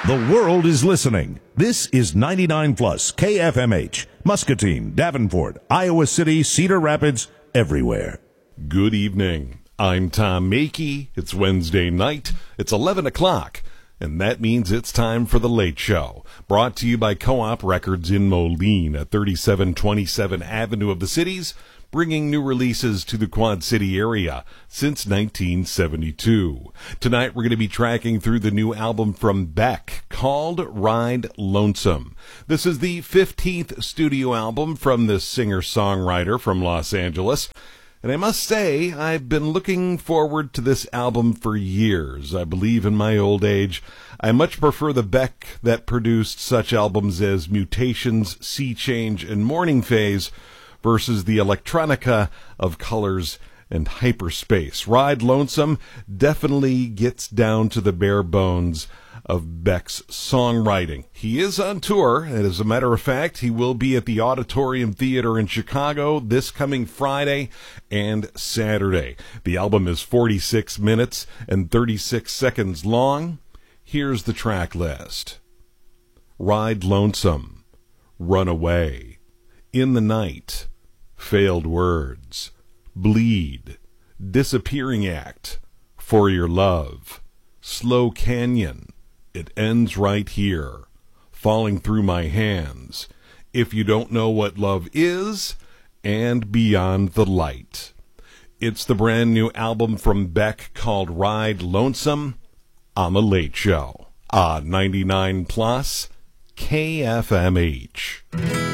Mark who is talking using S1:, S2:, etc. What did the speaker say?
S1: The world is listening. This is 99 Plus KFMH, Muscatine, Davenport, Iowa City, Cedar Rapids, everywhere.
S2: Good evening. I'm Tom Makey. It's Wednesday night. It's 11 o'clock. And that means it's time for The Late Show, brought to you by Co-op Records in Moline at 3727 Avenue of the Cities, bringing new releases to the Quad City area since 1972. Tonight we're going to be tracking through the new album from Beck called Ride Lonesome. This is the 15th studio album from this singer-songwriter from Los Angeles. And I must say, I've been looking forward to this album for years. I believe in my old age, I much prefer the Beck that produced such albums as Mutations, Sea Change, and Morning Phase versus the electronica of Colors and Hyperspace. Ride Lonesome definitely gets down to the bare bones of Beck's songwriting. He is on tour, and as a matter of fact, he will be at the Auditorium Theater in Chicago this coming Friday and Saturday. The album is 46 minutes and 36 seconds long. Here's the track list. Ride Lonesome, Runaway, In the Night, Failed Words, Bleed, Disappearing Act, For Your Love, Slow Canyon, It Ends Right Here, Falling Through My Hands, If You Don't Know What Love Is, and Beyond the Light. It's the brand new album from Beck called Ride Lonesome on The Late Show on 99 Plus KFMH.